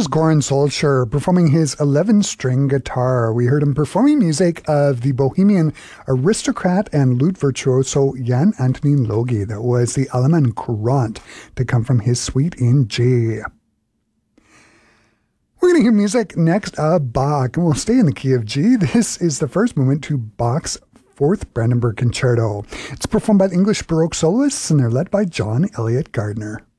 was Goran Solskjaer performing his 11-string guitar. We heard him performing music of the Bohemian aristocrat and lute virtuoso Jan Antonín Logi. That was the Allemand Courant to come from his suite in G. We're going to hear music next of Bach, and we'll stay in the key of G. This is the first movement to Bach's Fourth Brandenburg Concerto. It's performed by the English Baroque soloists, and they're led by John Elliott Gardner.